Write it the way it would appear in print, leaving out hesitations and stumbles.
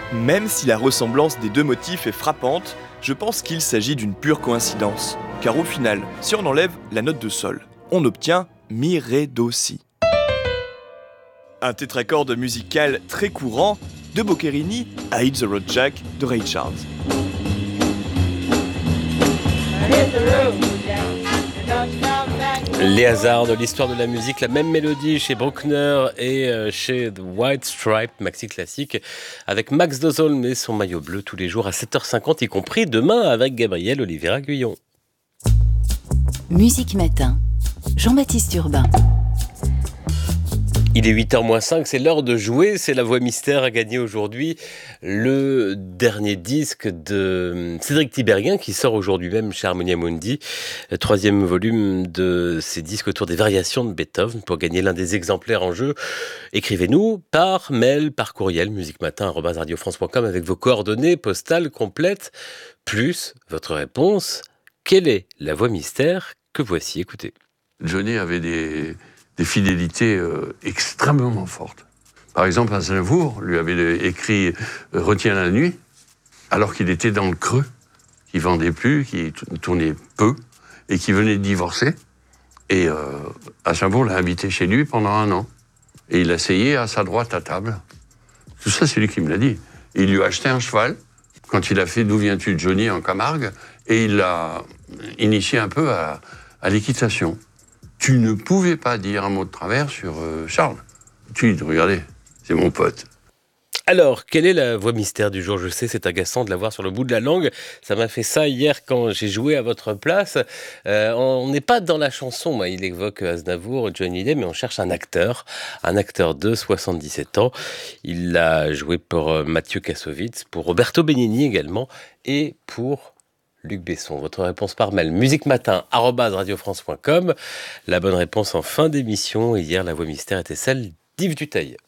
Même si la ressemblance des deux motifs est frappante, je pense qu'il s'agit d'une pure coïncidence. Car au final, si on enlève la note de sol, on obtient Mi, Ré, Do, Si. Un tétracorde musical très courant, de Boccherini à Hit the Road Jack de Ray Charles. Les hasards de l'histoire de la musique, la même mélodie chez Bruckner et chez The White Stripe, maxi classique, avec Max Dozolm et son maillot bleu tous les jours à 7h50, y compris demain avec Gabriel Oliveira Guyon. Musique Matin, Jean-Baptiste Urbain. Il est 8h moins 5, c'est l'heure de jouer, c'est La Voix Mystère à gagner aujourd'hui le dernier disque de Cédric Tiberghien qui sort aujourd'hui même chez Harmonia Mundi, le 3e volume de ses disques autour des variations de Beethoven. Pour gagner l'un des exemplaires en jeu, écrivez-nous par mail, par courriel, musicmatin@radiofrance.com avec vos coordonnées postales complètes, plus votre réponse. Quelle est la voix mystère que voici, écoutez. Johnny avait des fidélités extrêmement fortes. Par exemple, Aznavour lui avait écrit « Retiens la nuit », alors qu'il était dans le creux, qu'il vendait plus, qu'il tournait peu, et qu'il venait de divorcer. Et Aznavour l'a invité chez lui pendant 1 an. Et il asseyait à sa droite à table. Tout ça, c'est lui qui me l'a dit. Et il lui a acheté un cheval, quand il a fait « D'où viens-tu, Johnny » en Camargue, et il l'a initié un peu à l'équitation. Tu ne pouvais pas dire un mot de travers sur Charles. Regardez, c'est mon pote. Alors, quelle est la voix mystère du jour ? Je sais, c'est agaçant de l'avoir sur le bout de la langue. Ça m'a fait ça hier quand j'ai joué à votre place. On n'est pas dans la chanson. Moi, il évoque Aznavour, Johnny Hallyday, mais on cherche un acteur de 77 ans. Il l'a joué pour Mathieu Kassovitz, pour Roberto Benigni également, et pour Luc Besson. Votre réponse par mail, musicmatin@radiofrance.com. La bonne réponse en fin d'émission. Hier, la voix mystère était celle d'Yves Duteil.